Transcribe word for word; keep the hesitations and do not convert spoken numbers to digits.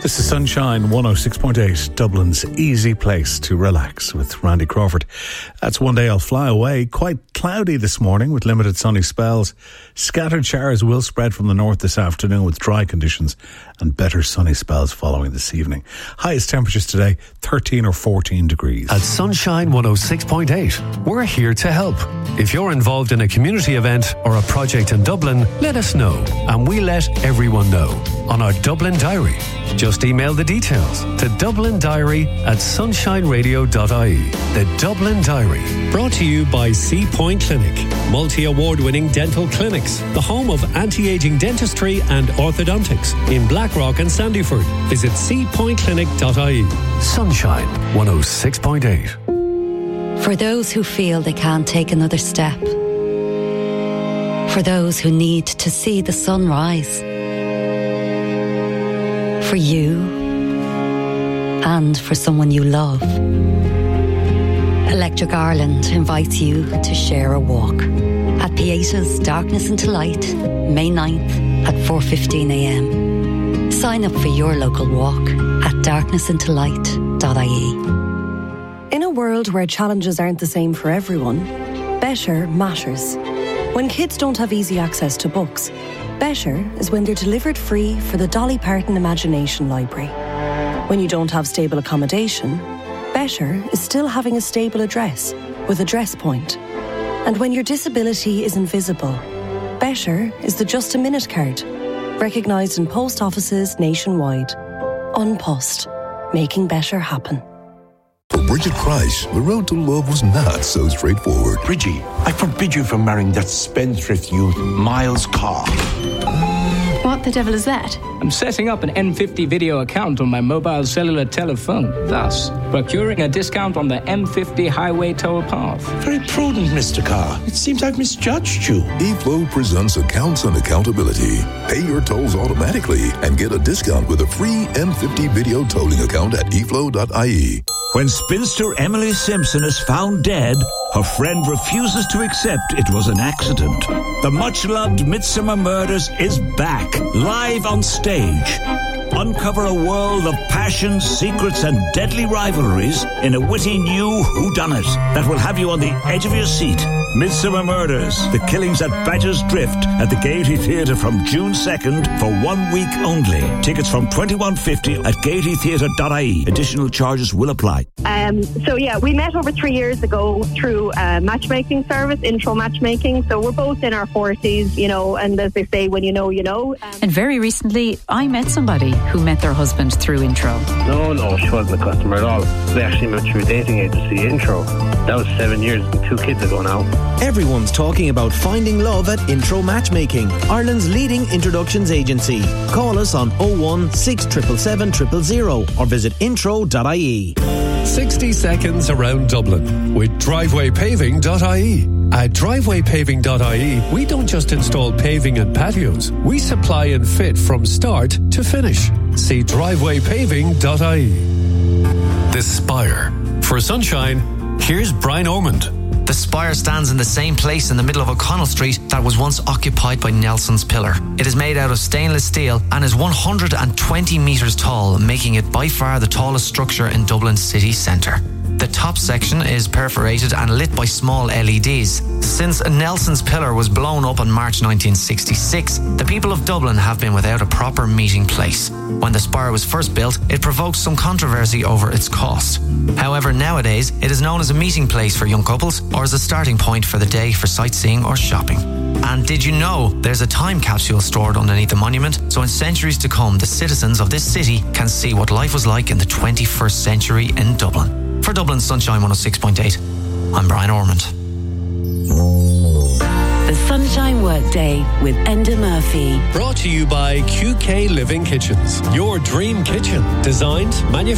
This is Sunshine one oh six point eight, Dublin's easy place to relax with Randy Crawford. That's One Day I'll Fly Away. Quite cloudy this morning with limited sunny spells. Scattered showers will spread from the north this afternoon with dry conditions and better sunny spells following this evening. Highest temperatures today, thirteen or fourteen degrees. At Sunshine one oh six point eight, we're here to help. If you're involved in a community event or a project in Dublin, let us know and we let everyone know on our Dublin Diary. Just email the details to Dublin Diary at sunshine radio dot I E. The Dublin Diary. Brought to you by Sea Point Clinic. Multi-award-winning dental clinics. The home of anti-aging dentistry and orthodontics in Blackrock and Sandyford. Visit sea point clinic dot I E. Sunshine one oh six point eight. For those who feel they can't take another step. For those who need to see the sun rise. For you and for someone you love. Electric Ireland invites you to share a walk at Pieta's Darkness into Light, May ninth at four fifteen a m. Sign up for your local walk at darkness into light dot I E. In a world where challenges aren't the same for everyone, better matters. When kids don't have easy access to books, better is when they're delivered free for the Dolly Parton Imagination Library. When you don't have stable accommodation, better is still having a stable address with Address Point. And when your disability is invisible, better is the Just a Minute card, recognised in post offices nationwide. An Post, making better happen. For Bridget Price, the road to love was not so straightforward. Bridgie, I forbid you from marrying that spendthrift youth, Miles Carr. What the devil is that? I'm setting up an M fifty video account on my mobile cellular telephone, thus procuring a discount on the M fifty highway toll path. Very prudent, Mister Carr. It seems I've misjudged you. eFlow presents Accounts and Accountability. Pay your tolls automatically and get a discount with a free M fifty video tolling account at e flow dot I E. When spinster Emily Simpson is found dead, her friend refuses to accept it was an accident. The much-loved Midsummer Murders is back, live on stage. Uncover a world of passion, secrets and deadly rivalries in a witty new whodunit that will have you on the edge of your seat. Midsummer Murders, The Killings at Badger's Drift at the Gaiety Theatre from June second for one week only. Tickets from twenty-one fifty at gaiety theatre dot I E. Additional charges will apply. Um, so yeah, we met over three years ago through a matchmaking service, Intro Matchmaking. So we're both in our forties, you know, and as they say, when you know, you know. Um, and very recently, I met somebody who met their husband through Intro. No, no, she wasn't a customer at all. We actually met through a dating agency, Intro. That was seven years and two kids ago now. Everyone's talking about finding love at Intro Matchmaking, Ireland's leading introductions agency. Call us on oh one six seven seven zero zero zero or visit intro dot I E. sixty seconds around Dublin with driveway paving dot I E. At driveway paving dot I E, we don't just install paving and patios. We supply and fit from start to finish. See driveway paving dot I E. The Spire. For Sunshine, here's Brian Ormond. The Spire stands in the same place in the middle of O'Connell Street that was once occupied by Nelson's Pillar. It is made out of stainless steel and is one hundred twenty metres tall, making it by far the tallest structure in Dublin city centre. The top section is perforated and lit by small L E Ds. Since Nelson's Pillar was blown up in March nineteen sixty-six, the people of Dublin have been without a proper meeting place. When the Spire was first built, it provoked some controversy over its cost. However, nowadays, it is known as a meeting place for young couples or as a starting point for the day for sightseeing or shopping. And did you know there's a time capsule stored underneath the monument, so in centuries to come, the citizens of this city can see what life was like in the twenty-first century in Dublin. For Dublin Sunshine one oh six point eight, I'm Brian Ormond. The Sunshine Workday with Enda Murphy. Brought to you by Q K Living Kitchens. Your dream kitchen. Designed, manufactured